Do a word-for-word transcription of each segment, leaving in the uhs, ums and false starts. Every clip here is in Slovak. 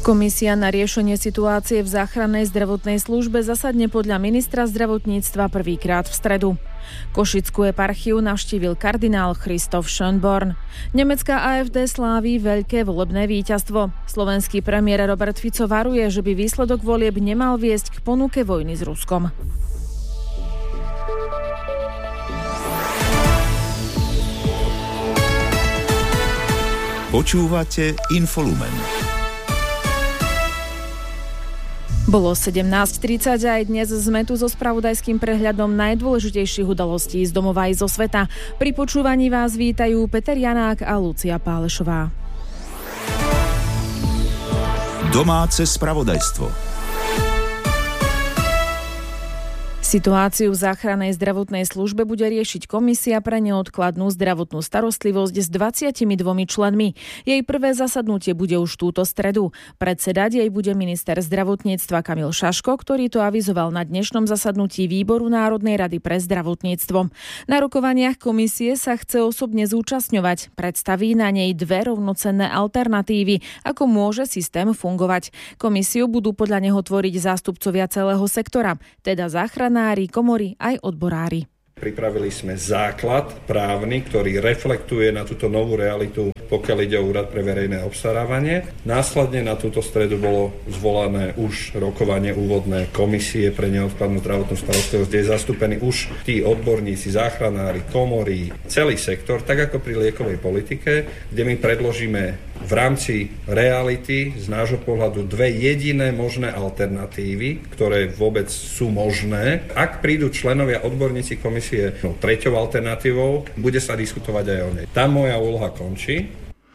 Komisia na riešenie situácie v záchrannej zdravotnej službe zasadne podľa ministra zdravotníctva prvýkrát v stredu. Košickú eparchiu navštívil kardinál Christoph Schönborn. Nemecká á ef dé slávi veľké volebné víťazstvo. Slovenský premiér Robert Fico varuje, že by výsledok volieb nemal viesť k ponuke vojny s Ruskom. Počúvate Infolumen. Bolo sedemnásť tridsať a aj dnes sme tu so spravodajským prehľadom najdôležitejších udalostí z domova i zo sveta. Pri počúvaní vás vítajú Peter Janák a Lucia Pálešová. Domáce spravodajstvo. Situáciu v záchrannej zdravotnej službe bude riešiť Komisia pre neodkladnú zdravotnú starostlivosť s dvadsiatimi dvomi členmi. Jej prvé zasadnutie bude už túto stredu. Predsedať jej bude minister zdravotníctva Kamil Šaško, ktorý to avizoval na dnešnom zasadnutí Výboru Národnej rady pre zdravotníctvo. Na rokovaniach komisie sa chce osobne zúčastňovať. Predstaví na nej dve rovnocenné alternatívy, ako môže systém fungovať. Komisiu budú podľa neho tvoriť zástupcovia celého sektora, teda záchranná komory aj odborári. Pripravili sme základ právny, ktorý reflektuje na túto novú realitu, pokiaľ ide o Úrad pre verejné obstarávanie. Následne na túto stredu bolo zvolané už rokovanie úvodné komisie pre neodkladnú zdravotnú starostlivosť, kde je zastúpený už tí odborníci, záchranári, komory, celý sektor, tak ako pri liekovej politike, kde my predložíme v rámci reality z nášho pohľadu dve jediné možné alternatívy, ktoré vôbec sú možné. Ak prídu členovia odborníci komisie no, treťou alternatívou, bude sa diskutovať aj o nej. Tam moja úloha končí.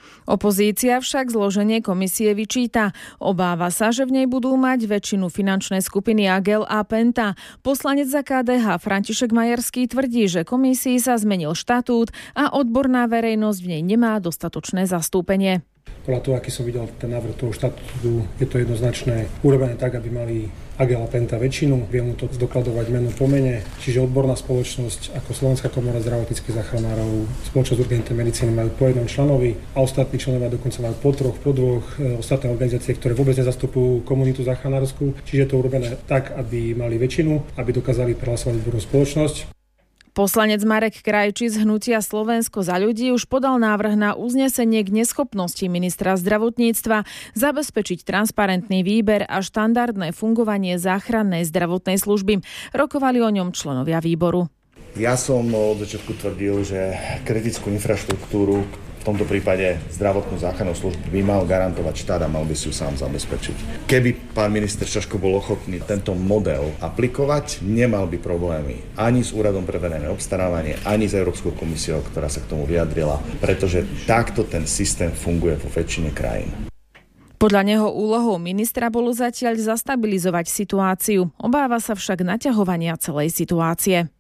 Opozícia však zloženie komisie vyčíta. Obáva sa, že v nej budú mať väčšinu finančné skupiny Agel a Penta. Poslanec za ká dé há František Majerský tvrdí, že komisii sa zmenil štatút a odborná verejnosť v nej nemá dostatočné zastúpenie. Podľa toho, aký som videl ten návrh toho štatútu, je to jednoznačné urobené tak, aby mali Agel a Penta väčšinu, vie mu to zdokladovať meno po mene, čiže odborná spoločnosť ako Slovenská komora zdravotníckych záchranárov, spoločnosť urgentnej medicíny majú po jednom členovi a ostatní členovia dokonca majú po troch, po dvoch, ostatné organizácie, ktoré vôbec nezastupujú komunitu záchranárskú, čiže je to urobené tak, aby mali väčšinu, aby dokázali prehlasovať odbornú spoločnosť. Poslanec Marek Krajčí z hnutia Slovensko za ľudí už podal návrh na uznesenie k neschopnosti ministra zdravotníctva zabezpečiť transparentný výber a štandardné fungovanie záchrannej zdravotnej služby. Rokovali o ňom členovia výboru. Ja som od začiatku tvrdil, že kritickú infraštruktúru, v tomto prípade zdravotnú záchrannú službu, by mal garantovať štát a mal by si ju sám zabezpečiť. Keby pán minister Šaško bol ochotný tento model aplikovať, nemal by problémy ani s Úradom pre verejné obstarávanie, ani s Európskou komisiou, ktorá sa k tomu vyjadrila, pretože takto ten systém funguje vo väčšine krajín. Podľa neho úlohou ministra bolo zatiaľ zastabilizovať situáciu. Obáva sa však naťahovania celej situácie.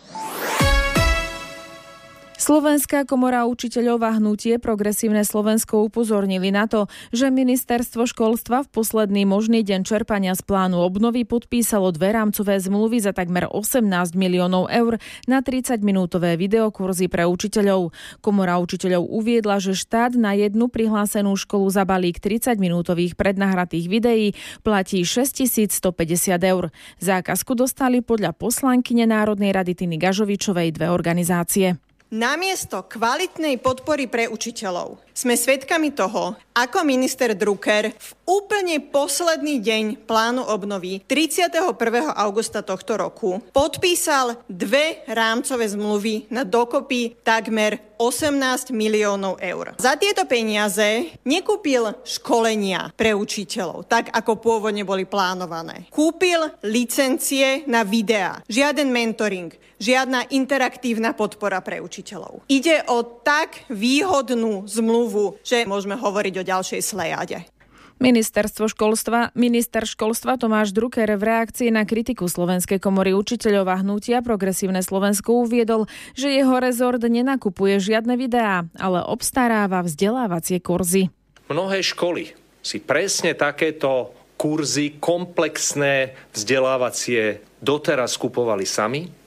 Slovenská komora učiteľov a hnutie Progresívne Slovensko upozornili na to, že ministerstvo školstva v posledný možný deň čerpania z plánu obnovy podpísalo dve rámcové zmluvy za takmer osemnásť miliónov eur na tridsaťminútové videokurzy pre učiteľov. Komora učiteľov uviedla, že štát na jednu prihlásenú školu za balík tridsaťminútových prednahratých videí platí šesťtisícstopäťdesiat eur. Zákazku dostali podľa poslankyne Národnej rady Tiny Gažovičovej dve organizácie. Namiesto kvalitnej podpory pre učiteľov sme svedkami toho, ako minister Drucker v úplne posledný deň plánu obnovy tridsiateho prvého augusta tohto roku podpísal dve rámcové zmluvy na dokopy takmer osemnásť miliónov eur. Za tieto peniaze nekúpil školenia pre učiteľov, tak ako pôvodne boli plánované. Kúpil licencie na videá, žiaden mentoring, žiadna interaktívna podpora pre učiteľov. Ide o tak výhodnú zmluvu, že môžeme hovoriť o ďalšej slejáde. Ministerstvo školstva, minister školstva Tomáš Drucker v reakcii na kritiku Slovenskej komory učiteľov a hnutia Progresívne Slovensko uviedol, že jeho rezort nenakupuje žiadne videá, ale obstaráva vzdelávacie kurzy. Mnohé školy si presne takéto kurzy, komplexné vzdelávacie doteraz kupovali sami.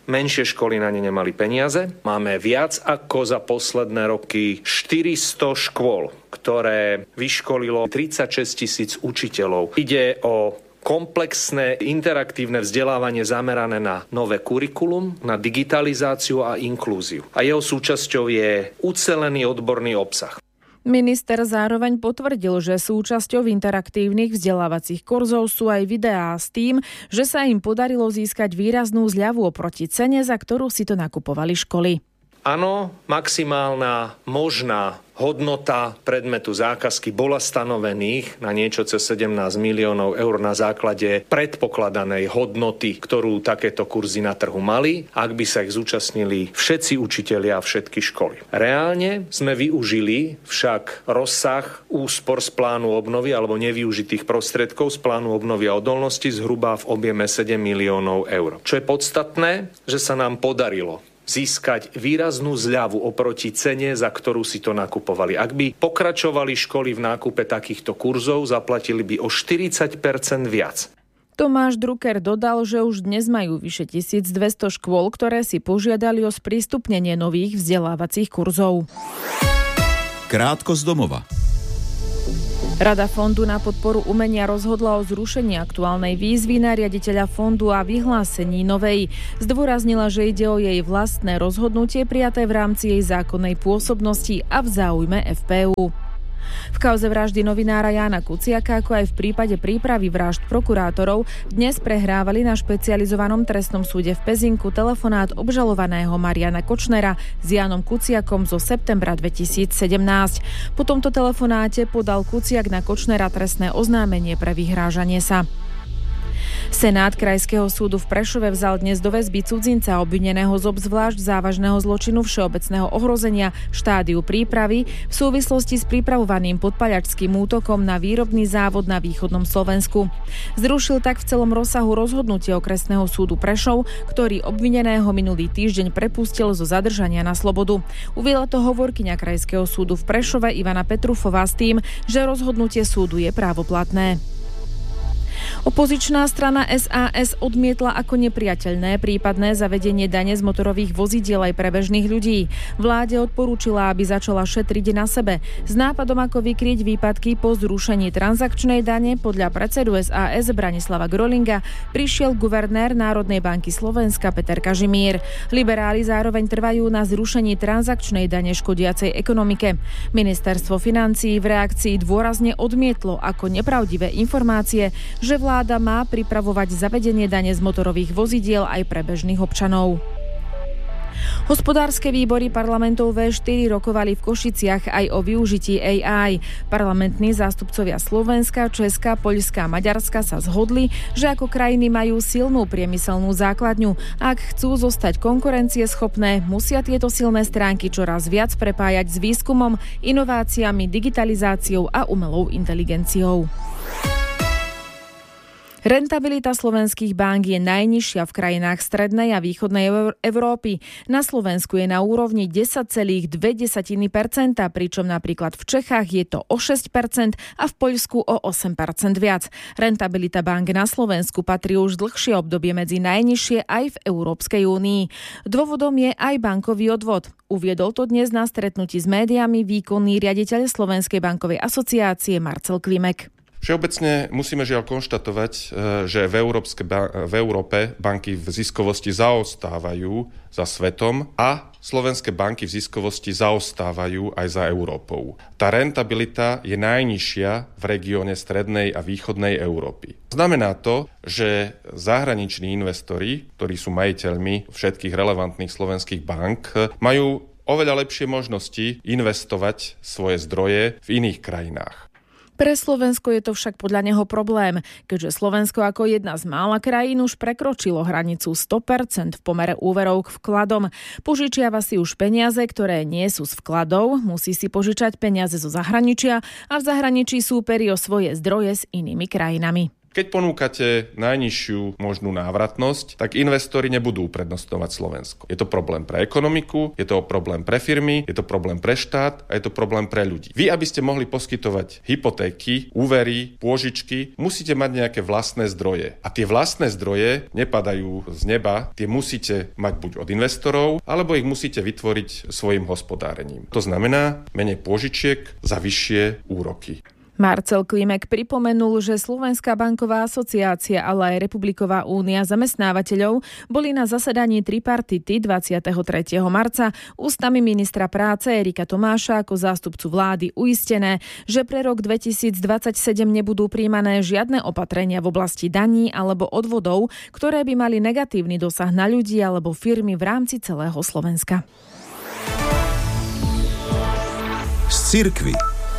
menšie školy na ne nemali peniaze. Máme viac ako za posledné roky štyristo škôl, ktoré vyškolilo tridsaťšesť tisíc učiteľov. Ide o komplexné interaktívne vzdelávanie zamerané na nové kurikulum, na digitalizáciu a inklúziu. A jeho súčasťou je ucelený odborný obsah. Minister zároveň potvrdil, že súčasťou interaktívnych vzdelávacích kurzov sú aj videá s tým, že sa im podarilo získať výraznú zľavu oproti cene, za ktorú si to nakupovali školy. Áno, maximálna možná hodnota predmetu zákazky bola stanovených na niečo cez sedemnásť miliónov eur na základe predpokladanej hodnoty, ktorú takéto kurzy na trhu mali, ak by sa ich zúčastnili všetci učitelia a všetky školy. Reálne sme využili však rozsah úspor z plánu obnovy alebo nevyužitých prostriedkov z plánu obnovy a odolnosti zhruba v objeme sedem miliónov eur. Čo je podstatné, že sa nám podarilo získať výraznú zľavu oproti cene, za ktorú si to nakupovali. Ak by pokračovali školy v nákupe takýchto kurzov, zaplatili by o štyridsať percent viac. Tomáš Drucker dodal, že už dnes majú vyše tisícdvesto škôl, ktoré si požiadali o sprístupnenie nových vzdelávacích kurzov. Krátko z domova. Rada fondu na podporu umenia rozhodla o zrušení aktuálnej výzvy na riaditeľa fondu a vyhlásení novej. Zdôraznila, že ide o jej vlastné rozhodnutie prijaté v rámci jej zákonnej pôsobnosti a v záujme ef pé ú. V kauze vraždy novinára Jána Kuciaka, ako aj v prípade prípravy vražd prokurátorov, dnes prehrávali na špecializovanom trestnom súde v Pezinku telefonát obžalovaného Mariana Kočnera s Jánom Kuciakom zo septembra dvetisícsedemnásť. Po tomto telefonáte podal Kuciak na Kočnera trestné oznámenie pre vyhrážanie sa. Senát Krajského súdu v Prešove vzal dnes do väzby cudzinca obvineného z obzvlášť závažného zločinu všeobecného ohrozenia v štádiu prípravy v súvislosti s pripravovaným podpaľačským útokom na výrobný závod na východnom Slovensku. Zrušil tak v celom rozsahu rozhodnutie okresného súdu Prešov, ktorý obvineného minulý týždeň prepustil zo zadržania na slobodu. Uviedla to hovorkyňa Krajského súdu v Prešove Ivana Petrufová s tým, že rozhodnutie súdu je právoplatné. Opozičná strana es a es odmietla ako nepriateľné prípadné zavedenie dane z motorových vozidiel aj pre bežných ľudí. Vláde odporúčila, aby začala šetriť na sebe. S nápadom, ako vykryť výpadky po zrušení transakčnej dane, podľa predsedu es a es Branislava Grolinga prišiel guvernér Národnej banky Slovenska Peter Kažimír. Liberáli zároveň trvajú na zrušení transakčnej dane škodiacej ekonomike. Ministerstvo financií v reakcii dôrazne odmietlo ako nepravdivé informácie, že vláda má pripravovať zavedenie dane z motorových vozidiel aj pre bežných občanov. Hospodárske výbory parlamentov vé štyri rokovali v Košiciach aj o využití á í. Parlamentní zástupcovia Slovenska, Česka, Poľska a Maďarska sa zhodli, že ako krajiny majú silnú priemyselnú základňu. Ak chcú zostať konkurencieschopné, musia tieto silné stránky čoraz viac prepájať s výskumom, inováciami, digitalizáciou a umelou inteligenciou. Rentabilita slovenských bank je najnižšia v krajinách strednej a východnej Európy. Na Slovensku je na úrovni desať celá dve percenta, pričom napríklad v Čechách je to o šesť percent a v Poľsku o osem percent viac. Rentabilita bank na Slovensku patrí už dlhšie obdobie medzi najnižšie aj v Európskej únii. Dôvodom je aj bankový odvod. Uviedol to dnes na stretnutí s médiami výkonný riaditeľ Slovenskej bankovej asociácie Marcel Klimek. Všeobecne musíme žiaľ konštatovať, že v, Európske, v Európe banky v ziskovosti zaostávajú za svetom a slovenské banky v ziskovosti zaostávajú aj za Európou. Tá rentabilita je najnižšia v regióne strednej a východnej Európy. Znamená to, že zahraniční investori, ktorí sú majiteľmi všetkých relevantných slovenských bank, majú oveľa lepšie možnosti investovať svoje zdroje v iných krajinách. Pre Slovensko je to však podľa neho problém, keďže Slovensko ako jedna z mála krajín už prekročilo hranicu sto percent v pomere úverov k vkladom. Požičiava si už peniaze, ktoré nie sú z vkladov, musí si požičať peniaze zo zahraničia a v zahraničí súperí o svoje zdroje s inými krajinami. Keď ponúkate najnižšiu možnú návratnosť, tak investori nebudú uprednostňovať Slovensko. Je to problém pre ekonomiku, je to problém pre firmy, je to problém pre štát a je to problém pre ľudí. Vy, aby ste mohli poskytovať hypotéky, úvery, pôžičky, musíte mať nejaké vlastné zdroje. A tie vlastné zdroje nepadajú z neba, tie musíte mať buď od investorov, alebo ich musíte vytvoriť svojim hospodárením. To znamená menej pôžičiek za vyššie úroky. Marcel Klimek pripomenul, že Slovenská banková asociácia, ale aj Republiková únia zamestnávateľov boli na zasadaní tripartity dvadsiateho tretieho marca ústami ministra práce Erika Tomáša ako zástupcu vlády uistené, že pre rok dvetisícdvadsaťsedem nebudú prijímané žiadne opatrenia v oblasti daní alebo odvodov, ktoré by mali negatívny dosah na ľudí alebo firmy v rámci celého Slovenska. Z cirkvi.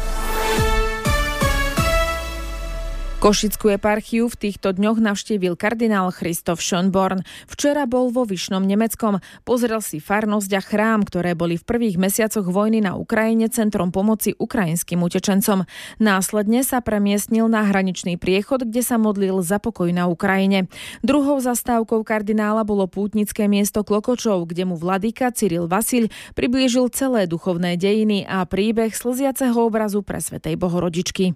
Košickú eparchiu v týchto dňoch navštívil kardinál Christoph Schönborn. Včera bol vo Vyšnom Nemeckom. Pozrel si farnosť a chrám, ktoré boli v prvých mesiacoch vojny na Ukrajine centrom pomoci ukrajinským utečencom. Následne sa premiestnil na hraničný priechod, kde sa modlil za pokoj na Ukrajine. Druhou zastávkou kardinála bolo pútnické miesto Klokočov, kde mu vladyka Cyril Vasil priblížil celé duchovné dejiny a príbeh slziaceho obrazu presvätej Bohorodičky.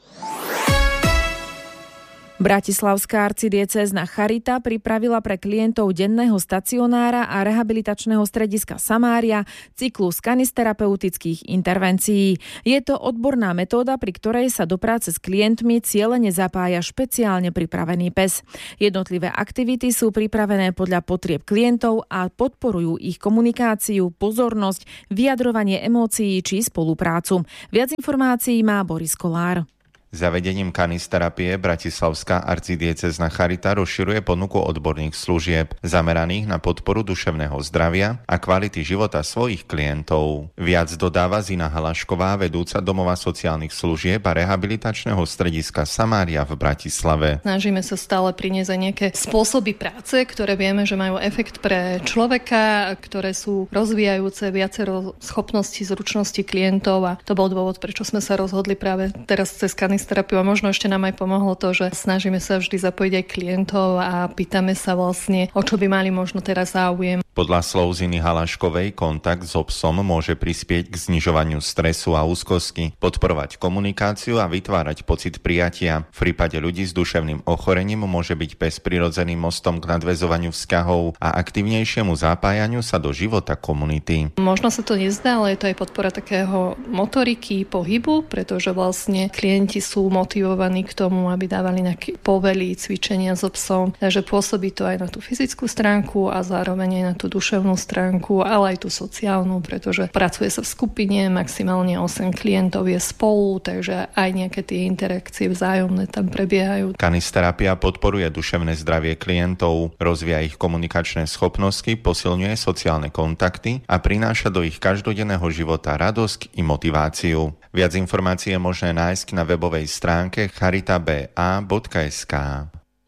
Bratislavská arcidiecézna Charita pripravila pre klientov denného stacionára a rehabilitačného strediska Samária cyklus kanisterapeutických intervencií. Je to odborná metóda, pri ktorej sa do práce s klientmi cielene zapája špeciálne pripravený pes. Jednotlivé aktivity sú pripravené podľa potrieb klientov a podporujú ich komunikáciu, pozornosť, vyjadrovanie emócií či spoluprácu. Viac informácií má Boris Kolár. Zavedením kanisterapie Bratislavská arcidiecézna Charita rozširuje ponuku odborných služieb zameraných na podporu duševného zdravia a kvality života svojich klientov. Viac dodáva Zina Halašková, vedúca domova sociálnych služieb a rehabilitačného strediska Samária v Bratislave. Snažíme sa stále priniesť aj nejaké spôsoby práce, ktoré vieme, že majú efekt pre človeka, ktoré sú rozvíjajúce viacero schopností, zručností klientov a to bol dôvod, prečo sme sa rozhodli práve teraz cez kanisterapie terapiu a možno ešte nám aj pomohlo to, že snažíme sa vždy zapojiť aj klientov a pýtame sa vlastne, o čo by mali možno teraz záujem. Podľa slov Ziny Halaškovej kontakt s psom môže prispieť k znižovaniu stresu a úzkosti, podporovať komunikáciu a vytvárať pocit prijatia. V prípade ľudí s duševným ochorením môže byť pes prirodzeným mostom k nadväzovaniu vzťahov a aktívnejšiemu zapájaniu sa do života komunity. Možno sa to nezdá, ale je to aj podpora takého motoriky, pohybu, pretože vlastne klienti sú motivovaní k tomu, aby dávali nejaké povely, cvičenia so psom. Takže pôsobí to aj na tú fyzickú stránku a zároveň aj na tú duševnú stránku, ale aj tú sociálnu, pretože pracuje sa v skupine, maximálne osem klientov je spolu, takže aj nejaké tie interakcie vzájomné tam prebiehajú. Kanisterapia podporuje duševné zdravie klientov, rozvíja ich komunikačné schopnosti, posilňuje sociálne kontakty a prináša do ich každodenného života radosť i motiváciu. Viac informácií je možné nájsť na webovej stránke charitab bodka es ká.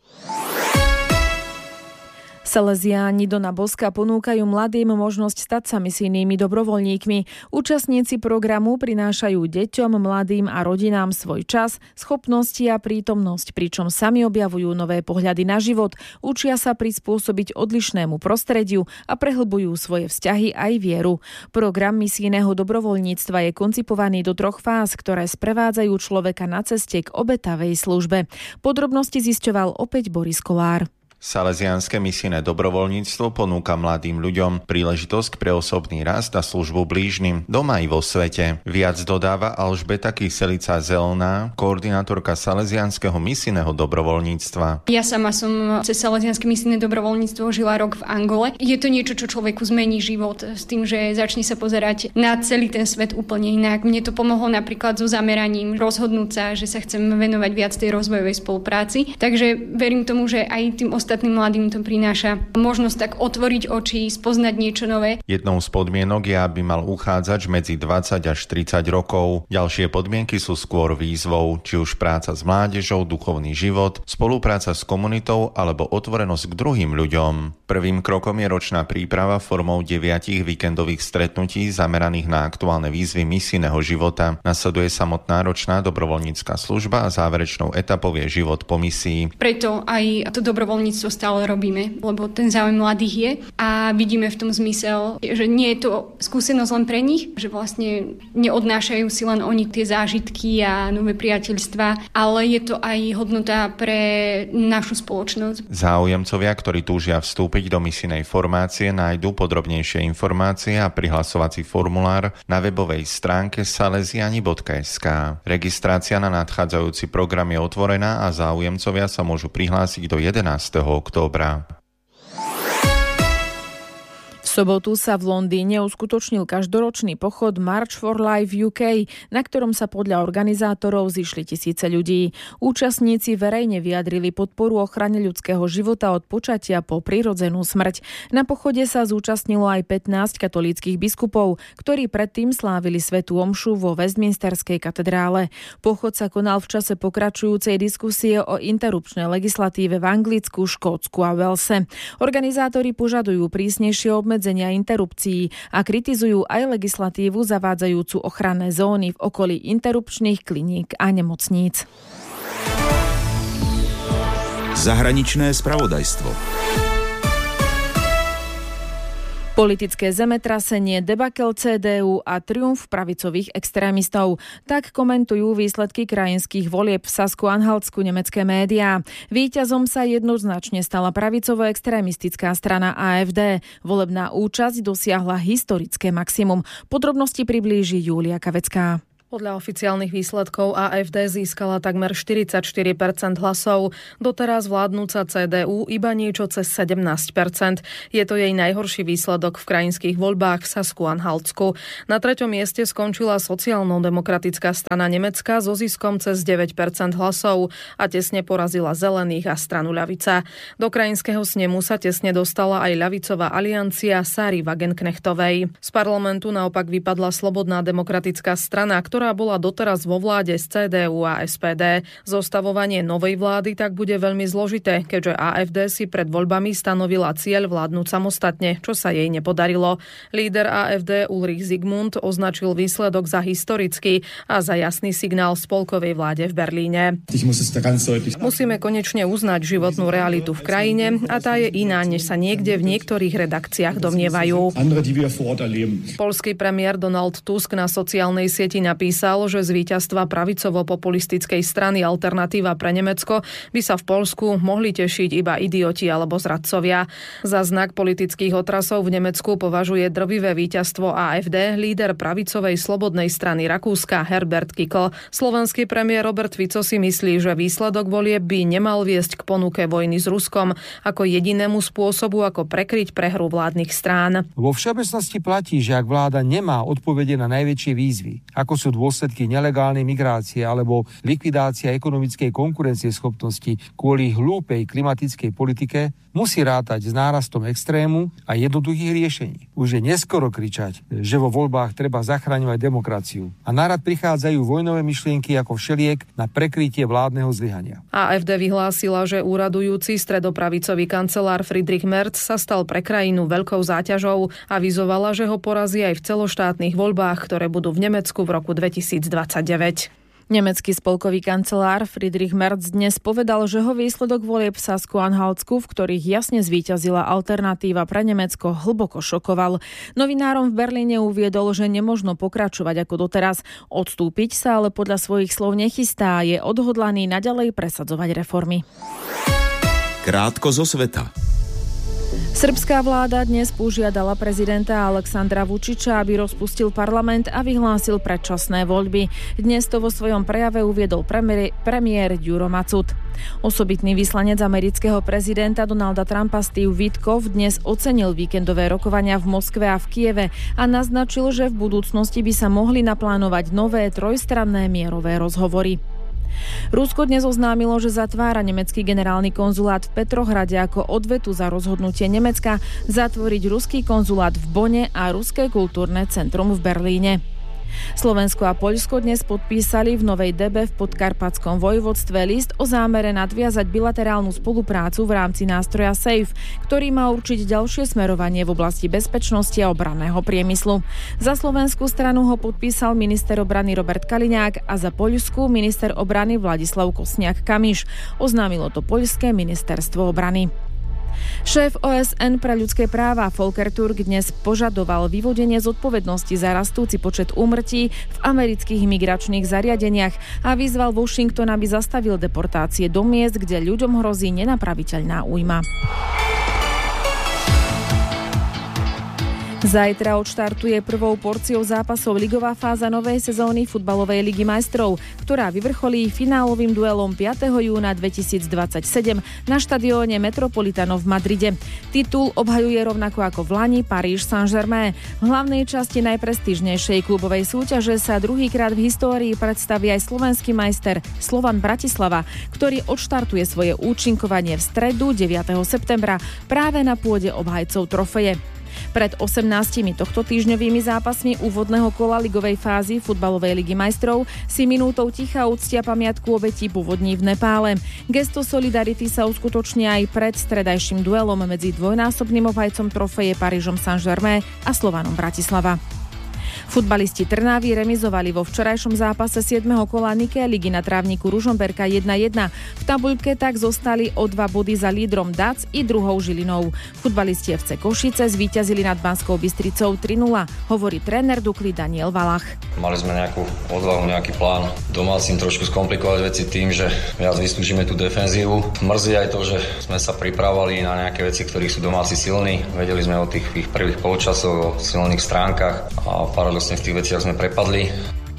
Salesiáni Dona Boska ponúkajú mladým možnosť stať sa misijnými dobrovoľníkmi. Účastníci programu prinášajú deťom, mladým a rodinám svoj čas, schopnosti a prítomnosť, pričom sami objavujú nové pohľady na život, učia sa prispôsobiť odlišnému prostrediu a prehlbujú svoje vzťahy aj vieru. Program misijného dobrovoľníctva je koncipovaný do troch fáz, ktoré sprevádzajú človeka na ceste k obetavej službe. Podrobnosti zisťoval opäť Boris Kolár. Salesiánske misijné dobrovoľníctvo ponúka mladým ľuďom príležitosť pre osobný rast a službu blížnym, doma i vo svete. Viac dodáva Alžbeta Kyselica-Zelená, koordinátorka Salesiánskeho misijného dobrovoľníctva. Ja sama som cez Salesiánske misijné dobrovoľníctvo žila rok v Angole. Je to niečo, čo človeku zmení život s tým, že začne sa pozerať na celý ten svet úplne inak. Mne to pomohlo napríklad so zameraním rozhodnúť sa, že sa chcem venovať viac tej rozvojovej spolupráci. Takže verím tomu, že aj tým ostatným ostatným mladým to prináša možnosť tak otvoriť oči, spoznať niečo nové. Jednou z podmienok je, aby mal uchádzač medzi dvadsať až tridsať rokov. Ďalšie podmienky sú skôr výzvou, či už práca s mládežou, duchovný život, spolupráca s komunitou alebo otvorenosť k druhým ľuďom. Prvým krokom je ročná príprava formou deviatich víkendových stretnutí zameraných na aktuálne výzvy misijného života. Nasleduje samotná ročná dobrovoľnícka služba a záverečnou etapou je život po misii. Preto aj to dobrovoľníctvo stále robíme, lebo ten záujem mladých je a vidíme v tom zmysel, že nie je to skúsenosť len pre nich, že vlastne neodnášajú si len oni tie zážitky a nové priateľstvá, ale je to aj hodnota pre našu spoločnosť. Záujemcovia, ktorí túžia vstúpiť do misijnej formácie, nájdú podrobnejšie informácie a prihlasovací formulár na webovej stránke salesiani bodka es ká. Registrácia na nadchádzajúci program je otvorená a záujemcovia sa môžu prihlásiť do jedenásteho októbra. V sobotu sa v Londýne uskutočnil každoročný pochod March for Life ú ká, na ktorom sa podľa organizátorov zišli tisíce ľudí. Účastníci verejne vyjadrili podporu ochrane ľudského života od počatia po prirodzenú smrť. Na pochode sa zúčastnilo aj pätnásť katolíckych biskupov, ktorí predtým slávili svätú omšu vo Westminsterskej katedrále. Pochod sa konal v čase pokračujúcej diskusie o interrupčnej legislatíve v Anglicku, Škótsku a Walese. Organizátori požadujú prísnejšie obmedzenia interrupcií a kritizujú aj legislatívu zavádzajúcu ochranné zóny v okolí interrupčných kliník a nemocníc. Zahraničné spravodajstvo. Politické zemetrasenie, debakel cé dé ú a triumf pravicových extrémistov. Tak komentujú výsledky krajinských volieb v Sasku-Anhaltsku nemecké médiá. Víťazom sa jednoznačne stala pravicovo-extrémistická strana á ef dé. Volebná účasť dosiahla historické maximum. Podrobnosti priblíži Júlia Kavecká. Podľa oficiálnych výsledkov á ef dé získala takmer štyridsaťštyri percent hlasov. Doteraz vládnúca cé dé ú iba niečo cez sedemnásť percent. Je to jej najhorší výsledok v krajinských voľbách v Sasku-Anhaltsku. Na treťom mieste skončila sociálno-demokratická strana Nemecka so ziskom cez deväť percent hlasov a tesne porazila Zelených a stranu Ľavica. Do krajinského snemu sa tesne dostala aj ľavicová aliancia Sáry Wagenknechtovej. Z parlamentu naopak vypadla Slobodná demokratická strana, ktorá ktorá bola doteraz vo vláde s cé dé ú a es pé dé. Zostavovanie novej vlády tak bude veľmi zložité, keďže á ef dé si pred voľbami stanovila cieľ vládnuť samostatne, čo sa jej nepodarilo. Líder á ef dé Ulrich Zygmunt označil výsledok za historický a za jasný signál spolkovej vláde v Berlíne. Musíme konečne uznať životnú realitu v krajine a tá je iná, než sa niekde v niektorých redakciách domnievajú. Poľský premiér Donald Tusk na sociálnej sieti napísal, že z víťazstva pravicovo-populistickej strany Alternatíva pre Nemecko by sa v Poľsku mohli tešiť iba idioti alebo zradcovia. Za znak politických otrasov v Nemecku považuje drvivé víťazstvo á ef dé líder pravicovej slobodnej strany Rakúska Herbert Kickl. Slovenský premiér Robert Fico si myslí, že výsledok volieb by nemal viesť k ponuke vojny s Ruskom ako jedinému spôsobu, ako prekryť prehru vládnych strán. Vo všeobecnosti platí, že ak vláda nemá odpovede na najväčšie výzvy, ako sú dôsledky nelegálnej migrácie alebo likvidácia ekonomickej konkurencieschopnosti kvôli hlúpej klimatickej politike, musí rátať s nárastom extrému a jednoduchých riešení. Už je neskoro kričať, že vo voľbách treba zachraňovať demokraciu. A nárad prichádzajú vojnové myšlienky ako všeliek na prekrytie vládneho zlyhania. á ef dé vyhlásila, že úradujúci stredopravicový kancelár Friedrich Merz sa stal pre krajinu veľkou záťažou a avizovala, že ho porazí aj v celoštátnych voľbách, ktoré budú v Nemecku v roku dvetisícdvadsaťdeväť. Nemecký spolkový kancelár Friedrich Merz dnes povedal, že ho výsledok volieb v Sasku-Anhaltsku, v ktorých jasne zvíťazila Alternatíva pre Nemecko, hlboko šokoval. Novinárom v Berlíne uviedol, že nemožno pokračovať ako doteraz. Odstúpiť sa ale podľa svojich slov nechystá a je odhodlaný naďalej presadzovať reformy. Krátko zo sveta. Srbská vláda dnes požiadala prezidenta Aleksandra Vučiča, aby rozpustil parlament a vyhlásil predčasné voľby. Dnes to vo svojom prejave uviedol premiér, premiér Ďuro Macud. Osobitný vyslanec amerického prezidenta Donalda Trumpa Steve Witkoff dnes ocenil víkendové rokovania v Moskve a v Kieve a naznačil, že v budúcnosti by sa mohli naplánovať nové trojstranné mierové rozhovory. Rusko dnes oznámilo, že zatvára nemecký generálny konzulát v Petrohrade ako odvetu za rozhodnutie Nemecka zatvoriť ruský konzulát v Bonne a ruské kultúrne centrum v Berlíne. Slovensko a Poľsko dnes podpísali v Novej Debe v Podkarpatskom vojvodstve list o zámere nadviazať bilaterálnu spoluprácu v rámci nástroja SAFE, ktorý má určiť ďalšie smerovanie v oblasti bezpečnosti a obranného priemyslu. Za slovenskú stranu ho podpísal minister obrany Robert Kaliňák a za poľskú minister obrany Vladislav Kosniak-Kamyš. Oznámilo to poľské ministerstvo obrany. Šéf ó es en pre ľudské práva Volker Turk dnes požadoval vyvodenie zodpovednosti za rastúci počet úmrtí v amerických migračných zariadeniach a vyzval Washington, aby zastavil deportácie do miest, kde ľuďom hrozí nenapraviteľná újma. Zajtra odštartuje prvou porciou zápasov ligová fáza novej sezóny futbalovej Ligy majstrov, ktorá vyvrcholí finálovým duelom piateho júna dvetisícdvadsaťsedem na štadióne Metropolitano v Madride. Titul obhajuje rovnako ako v lani Paris Saint-Germain. V hlavnej časti najprestížnejšej klubovej súťaže sa druhýkrát v histórii predstaví aj slovenský majster Slovan Bratislava, ktorý odštartuje svoje účinkovanie v stredu deviateho septembra práve na pôde obhajcov trofeje. Pred osemnástimi tohto týždňovými zápasmi úvodného kola ligovej fázy futbalovej Ligy majstrov si minútou ticha uctia pamiatku obetí povodní v Nepále. Gesto solidarity sa uskutoční aj pred stredajším duelom medzi dvojnásobným obhajcom trofeje Parížom Saint-Germain a Slovanom Bratislava. Futbalisti Trnavy remizovali vo včerajšom zápase siedmeho kola Nike ligy na trávniku Ružomberka jedna jedna. V tabuľke tak zostali o dva body za lídrom dé á cé i druhou Žilinou. Futbalisti ef cé Košice zvíťazili nad Banskou Bystricou tri nula, hovorí tréner Dukly Daniel Valach. Mali sme nejakú odvahu, nejaký plán. Domácim trošku skomplikovať veci tým, že viac vystúžime tú defenzívu. Mrzí aj to, že sme sa pripravovali na nejaké veci, ktorých sú domáci silní. Vedeli sme o tých ich prvých polčasoch, o silných stránkach a paradoxne v tých veciach sme prepadli.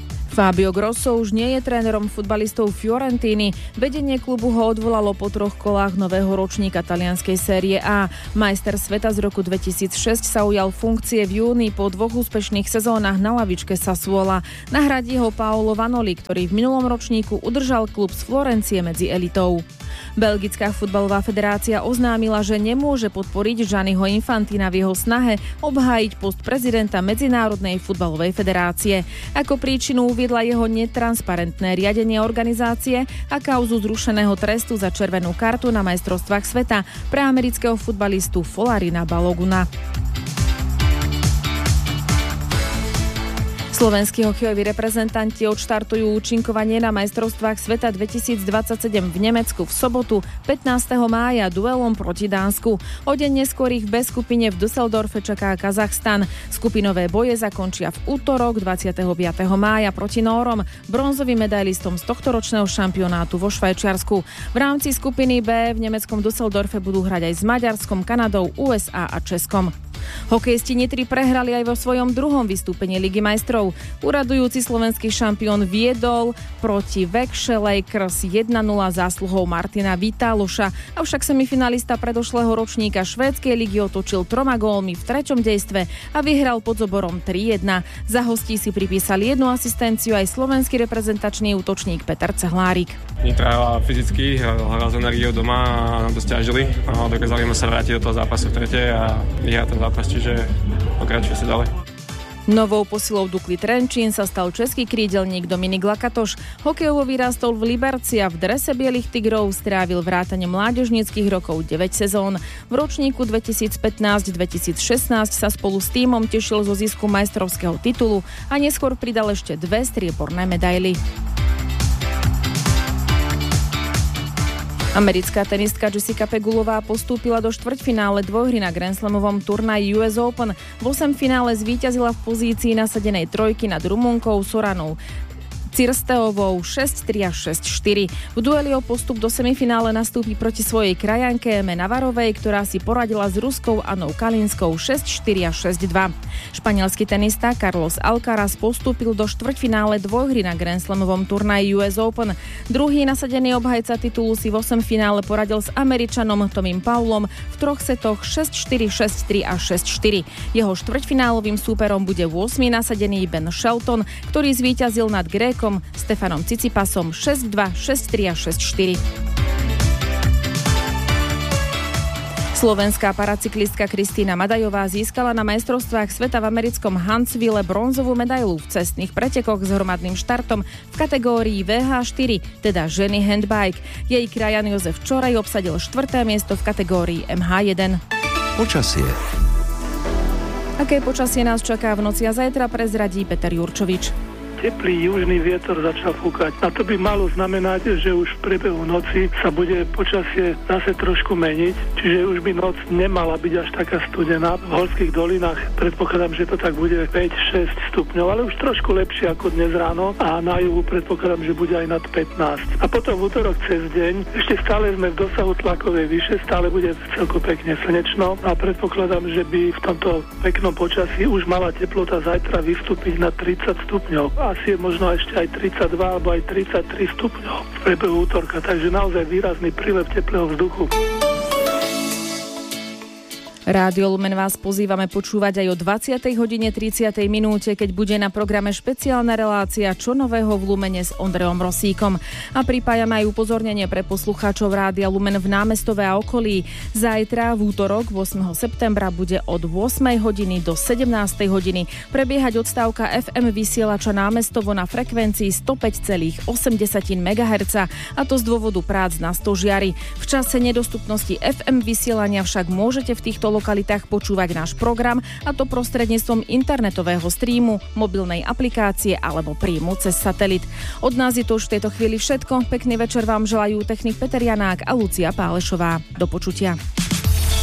Fabio Grosso už nie je trénerom futbalistov Fiorentíny. Vedenie klubu ho odvolalo po troch kolách nového ročníka talianskej série A. Majster sveta z roku dvetisícšesť sa ujal funkcie v júni po dvoch úspešných sezónach na lavičke Sassuola. Nahradí ho Paolo Vanoli, ktorý v minulom ročníku udržal klub z Florencie medzi elitou. Belgická futbalová federácia oznámila, že nemôže podporiť Gianniho Infantina v jeho snahe obhájiť post prezidenta Medzinárodnej futbalovej federácie. Ako príčinu uviedla jeho netransparentné riadenie organizácie a kauzu zrušeného trestu za červenú kartu na majstrovstvách sveta pre amerického futbalistu Folarina Baloguna. Slovenskí hokejoví reprezentanti odštartujú účinkovanie na majstrovstvách sveta dvetisícdvadsaťsedem v Nemecku v sobotu pätnásteho mája duelom proti Dánsku. O deň neskôr ich v B skupine v Düsseldorfe čaká Kazachstan. Skupinové boje zakončia v útorok dvadsiateho piateho mája proti Nórom, bronzovým medailistom z tohtoročného šampionátu vo Švajčiarsku. V rámci skupiny B v nemeckom Düsseldorfe budú hrať aj s Maďarskom, Kanadou, ú es á a Českom. Hokejisti Nitry prehrali aj vo svojom druhom vystúpení Ligy majstrov. Uradujúci slovenský šampión viedol proti Växjö Lakers jedna nula zásluhou Martina Vitáloša, avšak semifinalista predošlého ročníka švédskej ligy otočil troma gólmi v treťom dejstve a vyhral pod zoborom tri jedna. Za hostí si pripísali jednu asistenciu aj slovenský reprezentačný útočník Peter Cehlárik. Nitra hral fyzicky, hral s energiou doma a nám to stiažili a dokázali sme sa vrátiť do toho zápasu v tretej a vyhrať ten zápas, čiže pokračuje sa ďalej. Novou posilou Dukly Trenčín sa stal český krídelník Dominik Lakatoš. Hokejovo vyrastol v Liberci a v drese bielých tigrov strávil vrátane mládežníckych rokov deväť sezón. V ročníku dvetisícpätnásť dvetisícšestnásť sa spolu s tímom tešil zo zisku majstrovského titulu a neskôr pridal ešte dve strieborné medaily. Americká tenistka Jessica Pegulová postúpila do štvrťfinále dvojhry na Grand Slamovom turnaji ú es Open. V osemfinále zvíťazila v pozícii nasadenej trojky nad Rumunkou Soranou Cirsteovou šesť tri a šesť štyri. V dueli o postup do semifinále nastúpi proti svojej krajanke Eme Navarovej, ktorá si poradila s Ruskou Anou Kalinskou šesť štyri a šesť dva. Španielský tenista Carlos Alcaraz postúpil do štvrťfinále dvojhry na Grand Slamovom turnaji ú es Open. Druhý nasadený obhajca titulu si v osemfinále poradil s Američanom Tomím Paulom v troch setoch šesť štyri, šesť tri a šesť štyri. Jeho štvrťfinálovým súperom bude ôsmy nasadený Ben Shelton, ktorý zvíťazil nad Grékom Gréckom, Stefanom Cicipasom šesť dva, šesť tri a šesť štyri. Slovenská paracyklistka Kristína Madajová získala na majstrovstvách sveta v americkom Huntsville bronzovú medailu v cestných pretekoch s hromadným štartom v kategórii vé há štyri, teda ženy handbike. Jej krajan Jozef Čoraj obsadil štvrté miesto v kategórii em há jeden. Počasie. Aké počasie nás čaká v noci a zajtra, prezradí Peter Jurčovič. Teplý južný vietor začal fúkať. A to by malo znamenať, že už v priebehu noci sa bude počasie zase trošku meniť, čiže už by noc nemala byť až taká studená. V horských dolinách predpokladám, že to tak bude päť šesť stupňov, ale už trošku lepšie ako dnes ráno a na juhu predpokladám, že bude aj nad pätnásť. A potom v útorok cez deň ešte stále sme v dosahu tlakovej výše, stále bude celko pekne slnečno a predpokladám, že by v tomto peknom počasí už mala teplota zajtra vystúpiť na tridsať stupňov. Asi je možno ešte aj tridsaťdva alebo aj tridsaťtri stupňov v priebehu útorka, takže naozaj výrazný prílev teplého vzduchu. Rádio Lumen vás pozývame počúvať aj o dvadsiatej hodine tridsiatej minúte, keď bude na programe špeciálna relácia Čo nového v Lumene s Ondrejom Rosíkom. A pripájame aj upozornenie pre poslucháčov Rádia Lumen v Námestove a okolí. Zajtra v útorok ôsmeho septembra bude od ôsmej hodiny do sedemnástej hodiny prebiehať odstávka ef em vysielača Námestovo na frekvencii sto päť celá osem megahertz, a to z dôvodu prác na Stožiari. V čase nedostupnosti ef em vysielania však môžete v týchto lokalitách počúvať náš program, a to prostredníctvom internetového streamu, mobilnej aplikácie alebo príjmu cez satelit. Od nás je to už v tejto chvíli všetko. Pekný večer vám želajú technik Peter Janák a Lucia Pálešová. Do počutia.